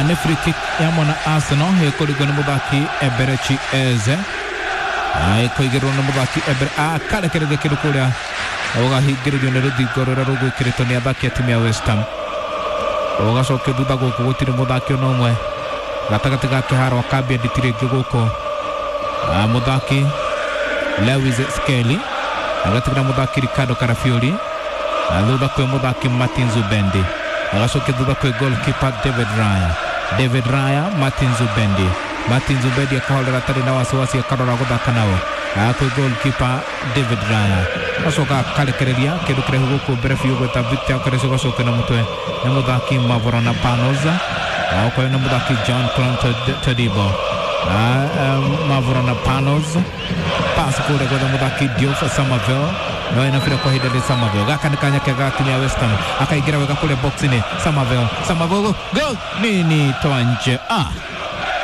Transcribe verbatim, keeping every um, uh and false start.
ni free kick ya mwana Arsenal hekorigwo ni muthaki Eberechi Eze ai koigirwo ni muthaki Eber a karekereria kindu kuria ogahingiririo ni ruthingo ruria rugwikiritwo ni athaki a timu ya West Ham ogacoke thutha guku gutiri muthaki ono umwe gatagati ga kiharo akambia nditire guku a muthaki Lewis Skelly agatikira muthaki Ricardo Carafiori thutha kwe muthaki Martin Zubendi agacoke thutha kwe goalkeeper David Raya David Raya Martin Zubendi Martin Zubendi akahorera tari na wasiwasi akarora guthaka nao akwe goalkeeper David Raya acoka karekereria kindu kirehu guku mbere biu gweta Victor Kareso gacoke na mutwe na muthaki Mavorona Panoza akwe na muthaki John Clanton Todibo Mavorona Panos pass kule kwa muthaki Diouf Somerville no inafira kwa hidali Somerville gaka nikanya kega timu ya West Ham akaigira weka kule box ni Somerville Somerville goal nini toa nje ah